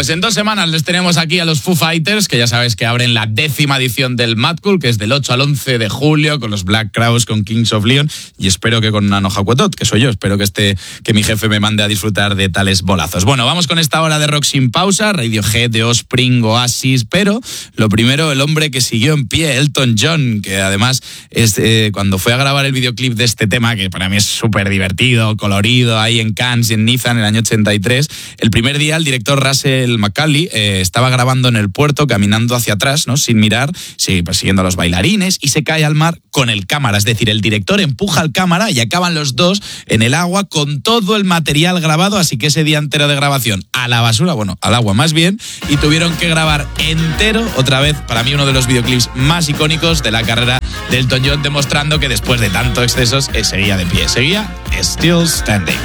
Pues en 2 semanas les tenemos aquí a los Foo Fighters, que ya sabes que abren la 10ª edición del Mad Cool, que es del 8 al 11 de julio, con los Black Crowes, con Kings of Leon, y espero que con Nano Hakuetot, que soy yo, espero que mi jefe me mande a disfrutar de tales bolazos. Bueno, vamos con esta hora de rock sin pausa, Radiohead, The Offspring, Oasis, pero lo primero, el hombre que siguió en pie, Elton John, que además cuando fue a grabar el videoclip de este tema, que para mí es súper divertido, colorido, ahí en Cannes y en Niza en el año 83, el primer día el director Russell McCauley estaba grabando en el puerto, caminando hacia atrás, ¿no? Sin mirar, sí, persiguiendo a los bailarines, y se cae al mar con el cámara. Es decir, el director empuja al cámara y acaban los dos en el agua con todo el material grabado, así que ese día entero de grabación a la basura, bueno, al agua más bien, y tuvieron que grabar entero, otra vez, para mí uno de los videoclips más icónicos de la carrera de Elton John, demostrando que después de tantos excesos seguía de pie, seguía still standing.